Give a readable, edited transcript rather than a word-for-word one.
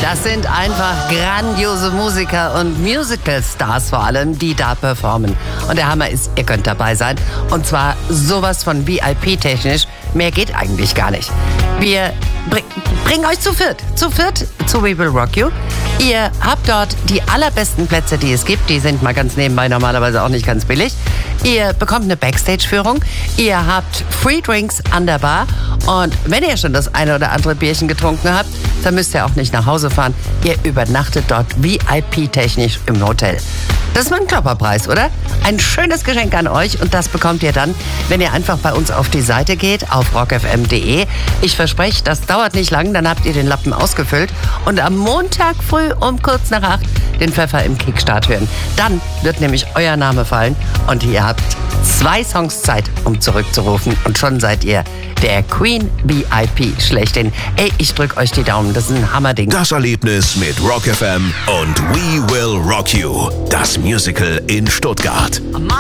Das sind einfach grandiose Musiker und Musical-Stars vor allem, die da performen. Und der Hammer ist, ihr könnt dabei sein. Und zwar sowas von VIP-technisch. Mehr geht eigentlich gar nicht. Wir bringen euch zu viert zu We Will Rock You. Ihr habt dort die allerbesten Plätze, die es gibt. Die sind mal ganz nebenbei normalerweise auch nicht ganz billig. Ihr bekommt eine Backstage-Führung. Ihr habt Free Drinks an der Bar. Und wenn ihr schon das eine oder andere Bierchen getrunken habt, dann müsst ihr auch nicht nach Hause fahren. Ihr übernachtet dort VIP-technisch im Hotel. Das ist mal ein Klopperpreis, oder? Ein schönes Geschenk an euch und das bekommt ihr dann, wenn ihr einfach bei uns auf die Seite geht, auf rockfm.de. Ich verspreche, das dauert nicht lang, dann habt ihr den Lappen ausgefüllt und am Montag früh um kurz nach 8 den Pfeffer im Kickstart hören. Dann wird nämlich euer Name fallen und ihr habt 2 Songs Zeit, um zurückzurufen und schon seid ihr der Queen VIP schlechthin. Ey, ich drück euch die Daumen, das ist ein Hammerding. Das Erlebnis mit Rock FM und We Will Rock You. Das Musical in Stuttgart.